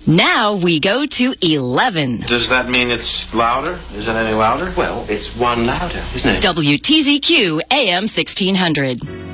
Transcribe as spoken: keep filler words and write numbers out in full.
Now we go to eleven. Does that mean it's louder? Is it any louder? Well, it's one louder, isn't it? W T Z Q A M sixteen hundred.